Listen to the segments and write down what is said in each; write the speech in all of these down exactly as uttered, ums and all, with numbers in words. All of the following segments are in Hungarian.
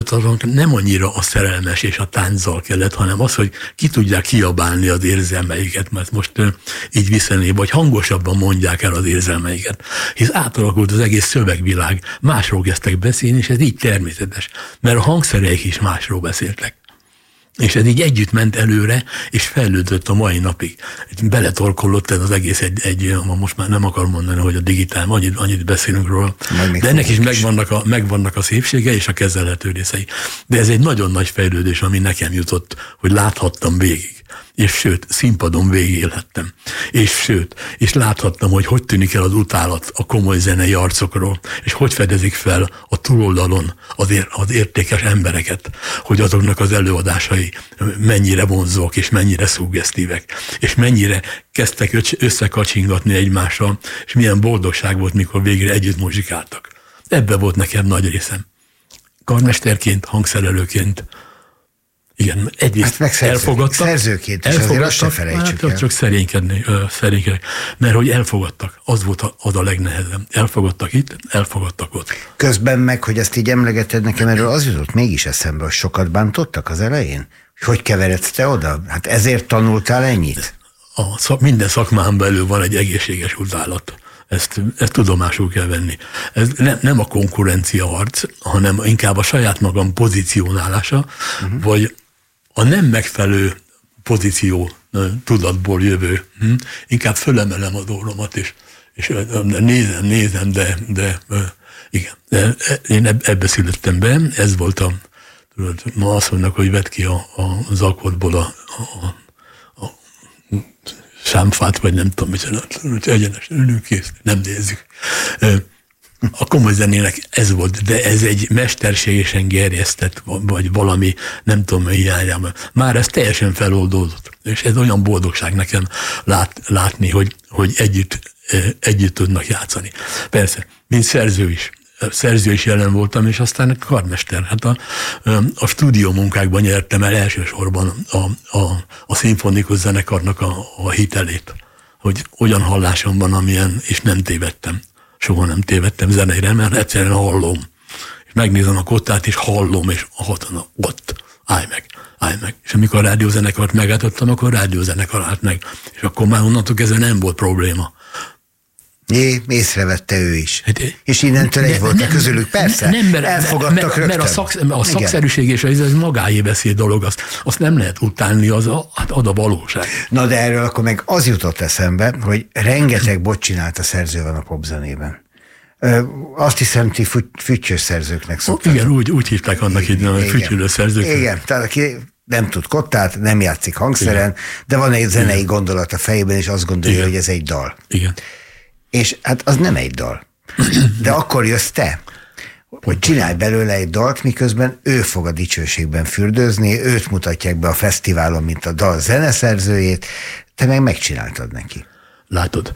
fiatalok nem annyira a szerelmes és a tánczal kellett, hanem az, hogy ki tudják kiabálni az érzelmeiket, mert most így viszené, vagy hangosabban mondják el az érzelmeiket. Hisz átalakult az egész szövegvilág, másról kezdtek beszélni, és ez így természetes, mert a hangszereik is másról beszéltek. És ez így együtt ment előre, és fejlődött a mai napig. Beletorkollott ez az egész egy, egy most már nem akarom mondani, hogy a digitál, annyit, annyit beszélünk róla, de ennek is megvannak a, megvannak a szépsége és a kezelhető részei. De ez egy nagyon nagy fejlődés, ami nekem jutott, hogy láthattam végig. És sőt, színpadon végigélhettem. És sőt, és láthattam, hogy hogy tűnik el az utálat a komoly zenei arcokról, és hogy fedezik fel a túloldalon az, ér, az értékes embereket, hogy azoknak az előadásai mennyire vonzók, és mennyire szuggesztívek, és mennyire kezdtek összekacsingatni egymással, és milyen boldogság volt, mikor végre együtt muzsikáltak. Ebbe volt nekem nagy részem. Karmesterként, hangszerelőként. Igen, egyrészt hát elfogadtak. Szerzőként is, azért azt se felejtsük hát, el. Csak szerénykedni, szerénykedni, mert hogy elfogadtak, az volt a, az a legnehezebb. Elfogadtak itt, elfogadtak ott. Közben meg, hogy ezt így emlegeted, nekem erről az jutott mégis eszembe, hogy sokat bántottak az elején? Hogy keveredsz te oda? Hát ezért tanultál ennyit? A szak, minden szakmán belül van egy egészséges utálat. Ezt, ezt tudomásul kell venni. Ez ne, nem a konkurencia harc, hanem inkább a saját magam pozícionálása, uh-huh. vagy a nem megfelelő pozíció tudatból jövő. Hm? Inkább fölemelem az orromat, és, és nézem, nézem, de, de igen. De én ebbe születtem be, ez volt a, tudod, ma azt mondnak, hogy vedd ki a, a zakotból a, a, a sámfát, vagy nem tudom, mit egyenesen ülünk, kész, nem nézzük. A komoly zenének ez volt, de ez egy mesterségesen gerjesztett, vagy valami, nem tudom, hiányában. Már ez teljesen feloldódott, és ez olyan boldogság nekem lát, látni, hogy, hogy együtt, együtt tudnak játszani. Persze, mint szerző is. Szerző is jelen voltam, és aztán karmester. Hát a, a stúdió munkákban nyertem el elsősorban a, a, a szimfonikus zenekarnak a, a hitelét, hogy olyan hallásom van, amilyen, és nem tévedtem. Soha nem tévedtem zeneire, mert egyszerűen hallom. És megnézem a kottát, és hallom, és hatana, ott, állj meg, állj meg. És amikor a rádiózenekart megálltottam, akkor a rádiózenekar állt meg. És akkor már onnantól kezdve nem volt probléma. Jé, észrevette ő is. Hát, és innentől egy volt közülük, persze, nem, mert, elfogadtak mert, rögtön. Mert a, szak, a szakszerűség és ez magáé beszél dolog, azt, azt nem lehet utálni, az a, hát ad a valóság. Na de erről akkor meg az jutott eszembe, hogy rengeteg bot csinált a szerző van a popzenében. Azt hiszem, ti füttyös szerzőknek szoktak. Igen, úgy, úgy hívták annak idején, hogy fütyülős szerzők. Igen, tehát aki nem tud kottát, nem játszik hangszeren, igen. De van egy zenei igen. gondolat a fejében, és azt gondolja, igen. hogy ez egy dal. Igen. És hát az nem egy dal. De akkor jössz te, hogy csinálj belőle egy dalt, miközben ő fog a dicsőségben fürdőzni, őt mutatják be a fesztiválon, mint a dal zeneszerzőjét, te meg megcsináltad neki. Látod,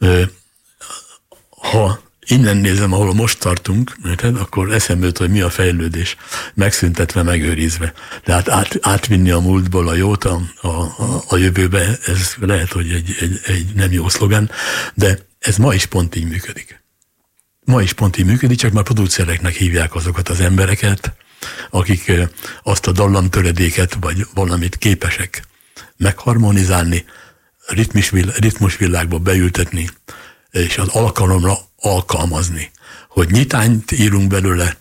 ha innen nézem, ahol most tartunk, akkor eszembe jut, hogy mi a fejlődés, megszüntetve, megőrizve. Tehát át, átvinni a múltból a jót a, a, a jövőbe, ez lehet, hogy egy, egy, egy nem jó szlogán, de ez ma is pont így működik. Ma is pont így működik, csak már producereknek hívják azokat az embereket, akik azt a dallamtöredéket, vagy valamit képesek megharmonizálni, ritmus, ritmusvilágba beültetni, és az alkalomra alkalmazni. Hogy nyitányt írunk belőle,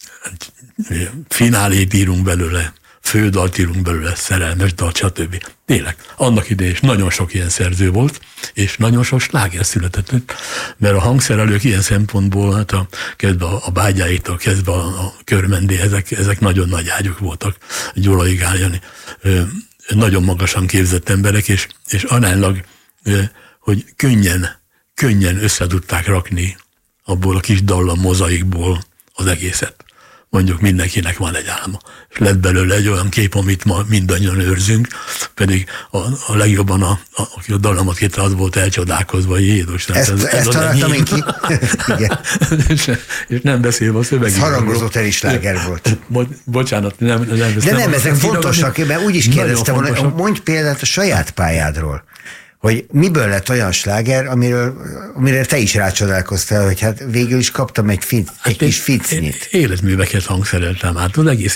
finálét írunk belőle, fődalt írunk belőle, szerelmes dal, stb. Tényleg, annak idején is nagyon sok ilyen szerző volt, és nagyon sok sláger született, mert a hangszerelők ilyen szempontból, hát a, kezdve a, a Bágyáitól, kezdve a, a Körmendé, ezek, ezek nagyon nagy ágyuk voltak, Gyulai Gáljani, nagyon magasan képzett emberek, és, és aránylag, hogy könnyen, könnyen össze tudták rakni abból a kis dallam mozaikból az egészet. Mondjuk mindenkinek van egy álma. És lett belőle egy olyan kép, amit ma mindannyian őrzünk, pedig a, a legjobban, a, a, aki a dallamot kétre, az volt elcsodálkozva, hogy Jézus. Ezt, ez, ezt találtam én ki. és, és nem beszélve a szövegről. Harangozott el is sláger volt. Bo, bocsánat, nem, nem De nem, nem ezek fontosak, mert úgy is kérdeztem volna, mondj példát a saját pályádról. Hogy miből lett olyan sláger, amiről, amiről te is rácsodálkoztál, hogy hát végül is kaptam egy, fin, egy hát kis ficnyit. Életműveket hangszereltem át, az egész